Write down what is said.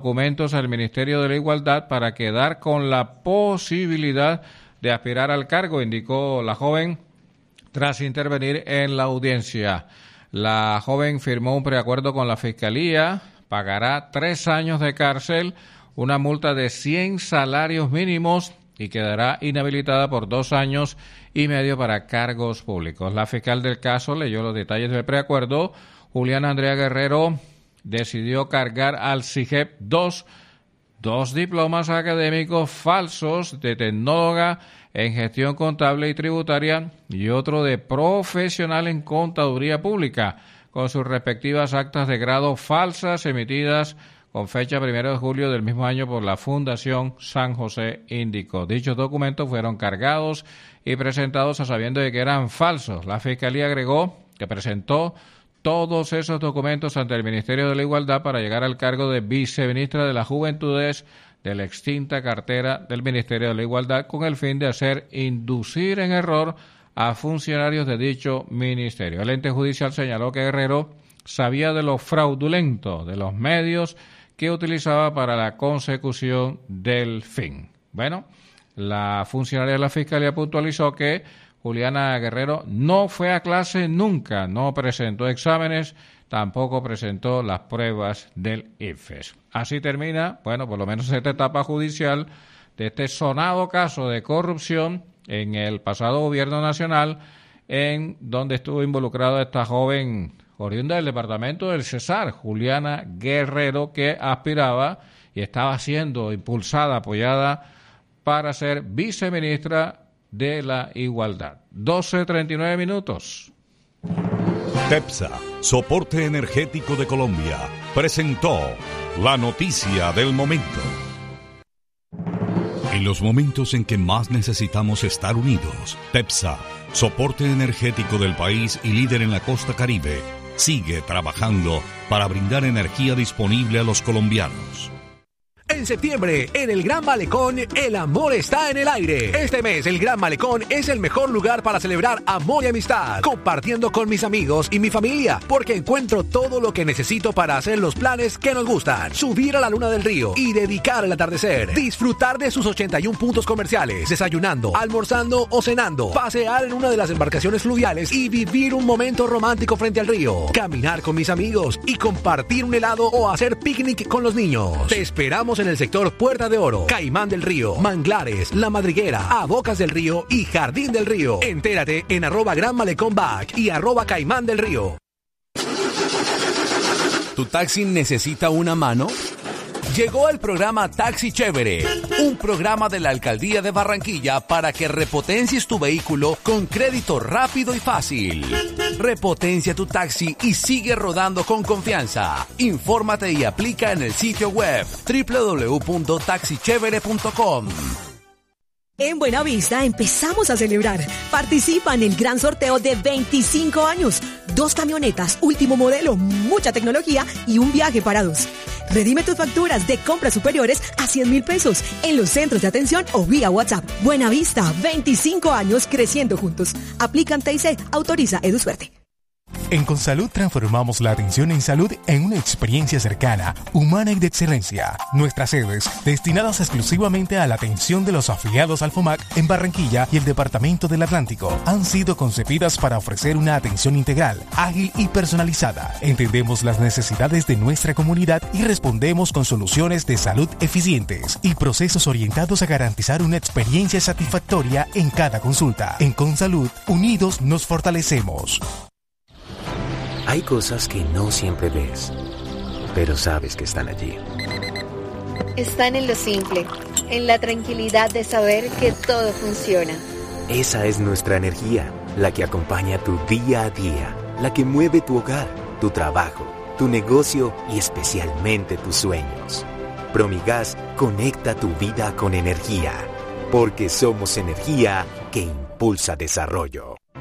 documentos al Ministerio de la Igualdad para quedar con la posibilidad de aspirar al cargo, indicó la joven tras intervenir en la audiencia. La joven firmó un preacuerdo con la Fiscalía, pagará 3 años de cárcel, una multa de 100 salarios mínimos y quedará inhabilitada por 2 años y medio para cargos públicos. La fiscal del caso leyó los detalles del preacuerdo. Juliana Andrea Guerrero decidió cargar al CIGEP 2 diplomas académicos falsos de tecnóloga en gestión contable y tributaria y otro de profesional en contaduría pública, con sus respectivas actas de grado falsas emitidas con fecha 1 de julio del mismo año por la Fundación San José, indicó. Dichos documentos fueron cargados y presentados a sabiendas de que eran falsos. La Fiscalía agregó que presentó todos esos documentos ante el Ministerio de la Igualdad para llegar al cargo de viceministra de las Juventudes de la extinta cartera del Ministerio de la Igualdad, con el fin de hacer inducir en error a funcionarios de dicho ministerio. El ente judicial señaló que Guerrero sabía de lo fraudulento de los medios que utilizaba para la consecución del fin. Bueno, la funcionaria de la Fiscalía puntualizó que Juliana Guerrero no fue a clase nunca, no presentó exámenes, tampoco presentó las pruebas del IFES. Así termina, bueno, por lo menos esta etapa judicial de este sonado caso de corrupción en el pasado gobierno nacional, en donde estuvo involucrada esta joven oriunda del departamento del Cesar, Juliana Guerrero, que aspiraba y estaba siendo impulsada, apoyada para ser viceministra de la Igualdad. 12:39 minutos. TEPSA, Soporte Energético de Colombia, presentó la noticia del momento. En los momentos en que más necesitamos estar unidos, TEPSA, Soporte Energético del país y líder en la costa Caribe, sigue trabajando para brindar energía disponible a los colombianos. En septiembre, en el Gran Malecón, el amor está en el aire. Este mes, el Gran Malecón es el mejor lugar para celebrar amor y amistad, compartiendo con mis amigos y mi familia, porque encuentro todo lo que necesito para hacer los planes que nos gustan. Subir a la luna del río y dedicar el atardecer. Disfrutar de sus 81 puntos comerciales, desayunando, almorzando o cenando. Pasear en una de las embarcaciones fluviales y vivir un momento romántico frente al río. Caminar con mis amigos y compartir un helado o hacer picnic con los niños. Te esperamos en el sector Puerta de Oro, Caimán del Río, Manglares, La Madriguera, A Bocas del Río y Jardín del Río. Entérate en @GranMalecónBack y @Caimán del Río. ¿Tu taxi necesita una mano? Llegó el programa Taxi Chévere, un programa de la Alcaldía de Barranquilla para que repotencies tu vehículo con crédito rápido y fácil. Repotencia tu taxi y sigue rodando con confianza. Infórmate y aplica en el sitio web www.taxichevere.com. En Buenavista empezamos a celebrar. Participa en el gran sorteo de 25 años. 2 camionetas, último modelo, mucha tecnología y un viaje para 2. Redime tus facturas de compras superiores a 100,000 pesos en los centros de atención o vía WhatsApp. Buenavista, 25 años creciendo juntos. Aplican TIC, autoriza EduSuerte. En Consalud transformamos la atención en salud en una experiencia cercana, humana y de excelencia. Nuestras sedes, destinadas exclusivamente a la atención de los afiliados al FOMAC en Barranquilla y el Departamento del Atlántico, han sido concebidas para ofrecer una atención integral, ágil y personalizada. Entendemos las necesidades de nuestra comunidad y respondemos con soluciones de salud eficientes y procesos orientados a garantizar una experiencia satisfactoria en cada consulta. En Consalud, unidos nos fortalecemos. Hay cosas que no siempre ves, pero sabes que están allí. Están en lo simple, en la tranquilidad de saber que todo funciona. Esa es nuestra energía, la que acompaña tu día a día, la que mueve tu hogar, tu trabajo, tu negocio y especialmente tus sueños. Promigas conecta tu vida con energía, porque somos energía que impulsa desarrollo.